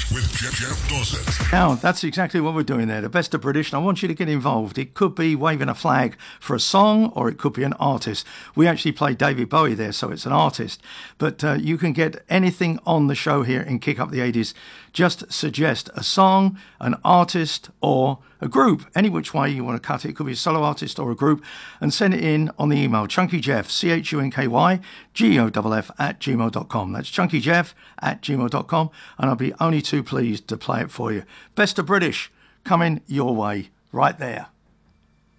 with Jeff Dawson. Now, that's exactly what we're doing there. The best of British, and I want you to get involved. It could be waving a flag for a song, or it could be an artist. We actually play David Bowie there, so it's an artist. But you can get anything on the show here in Kick Up the 80s. Just suggest a song, an artist, or a group. Any which way you want to cut it. It could be a solo artist or a group. And send it in on the email, chunkyjeff, CHUNKY, GEOFF @gmail.com. That's chunkyjeff @gmail.com. And I'll be only too pleased to play it for you. Best of British coming your way right there.